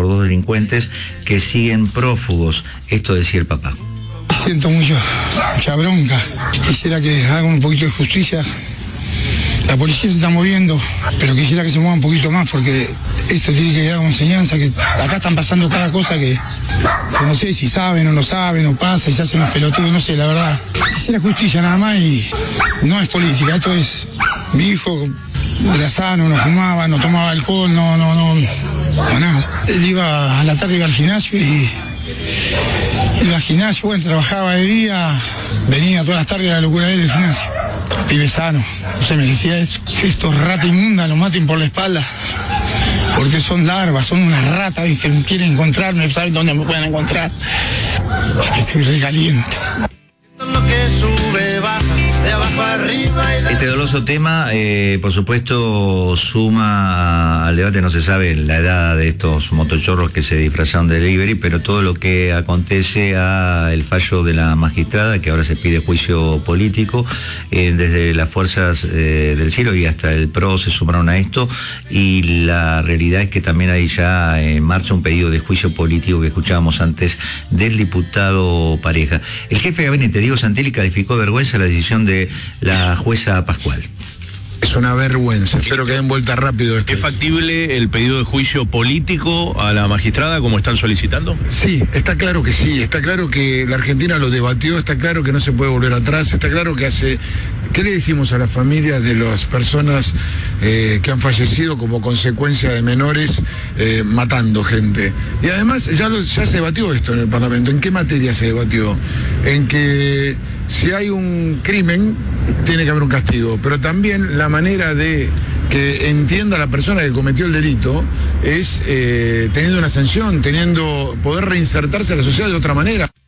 por 2 delincuentes que siguen prófugos. Esto decía el papá. Siento mucha bronca. Quisiera que hagan un poquito de justicia. La policía se está moviendo, pero quisiera que se mueva un poquito más, porque esto tiene que quedar como enseñanza, que acá están pasando cada cosa que no sé si saben o no saben, o pasa y se hacen los pelotudos, no sé, la verdad. Quisiera justicia nada más, y no es política, esto es mi hijo, era sano, no fumaba, no tomaba alcohol, no, nada. Él iba a la tarde, iba al gimnasio y iba al gimnasio, bueno, trabajaba de día, venía todas las tardes a la locura del gimnasio. Pibe sano, no se merecía eso. Que estos ratas inmundas lo maten por la espalda, porque son larvas, son unas ratas que quieren encontrarme, saben dónde me pueden encontrar. Estoy re caliente. Este doloso tema, por supuesto, suma al debate. No se sabe la edad de estos motochorros que se disfrazaron de delivery, pero todo lo que acontece al fallo de la magistrada, que ahora se pide juicio político, desde las fuerzas del cielo y hasta el PRO se sumaron a esto, y la realidad es que también hay ya en marcha un pedido de juicio político que escuchábamos antes del diputado Pareja. El jefe de gabinete, Diego Santilli, calificó de vergüenza la decisión de la jueza Pascual. Es una vergüenza, espero que den vuelta rápido esto. ¿Es factible el pedido de juicio político a la magistrada como están solicitando? Sí, está claro que sí, está claro que la Argentina lo debatió, está claro que no se puede volver atrás, está claro que hace... ¿Qué le decimos a las familias de las personas que han fallecido como consecuencia de menores matando gente? Y además ya se debatió esto en el Parlamento. ¿En qué materia se debatió? En que si hay un crimen tiene que haber un castigo, pero también la manera de que entienda la persona que cometió el delito es teniendo una sanción, poder reinsertarse a la sociedad de otra manera.